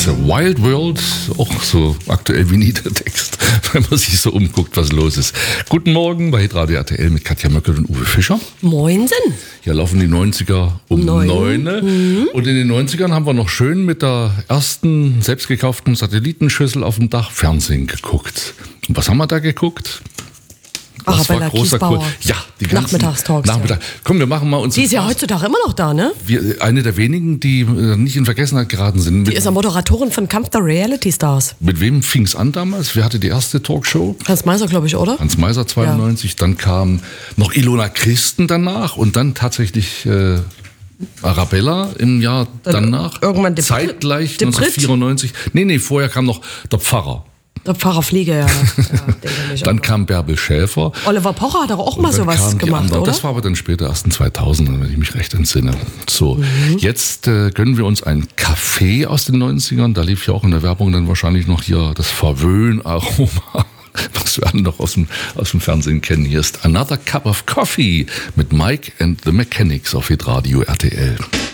It's a Wild World, auch so aktuell wie nie der Text, wenn man sich so umguckt, was los ist. Guten Morgen bei Hitradio RTL mit Katja Möckel und Uwe Fischer. Moinsen. Hier laufen die 90er um 9. Und in den 90ern haben wir noch schön mit der ersten selbstgekauften Satellitenschüssel auf dem Dach Fernsehen geguckt. Und was haben wir da geguckt? Das war großer Kurs. Ja, die ganzen Nachmittagstalks. Nachmittag. Ja. Komm, wir machen mal uns. Die ist ja heutzutage immer noch da, ne? Eine der wenigen, die nicht in Vergessenheit geraten sind. Die ist ja Moderatorin von Kampf der Reality Stars. Mit wem fing es an damals? Wer hatte die erste Talkshow? Hans Meiser, glaube ich, oder? Hans Meiser 92. Ja. Dann kam noch Ilona Christen danach und dann tatsächlich Arabella im Jahr danach. Irgendwann zeitgleich 1994. Nee, vorher kam noch der Pfarrer. Der Pfarrer Fliege, ja. Dann kam Bärbel Schäfer. Oliver Pocher hat auch mal sowas gemacht, oder? Das war aber dann später erst in 2000, wenn ich mich recht entsinne. So, jetzt gönnen wir uns einen Kaffee aus den 90ern. Da lief ja auch in der Werbung dann wahrscheinlich noch hier das Verwöhn-Aroma, was wir alle noch aus dem Fernsehen kennen. Hier ist Another Cup of Coffee mit Mike and the Mechanics auf Hitradio RTL.